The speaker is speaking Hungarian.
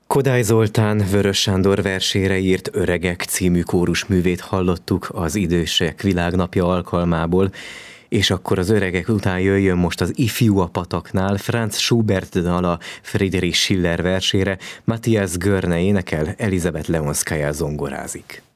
Kodály Zoltán Vörös Sándor versére írt Öregek című kórusművét hallottuk az Idősek Világnapja alkalmából, és akkor az öregek után jöjjön most az Ifjú a pataknál Franz Schubert dala Friedrich Schiller versére, Matthias Görne énekel, Elizabeth Leonszkaja zongorázik.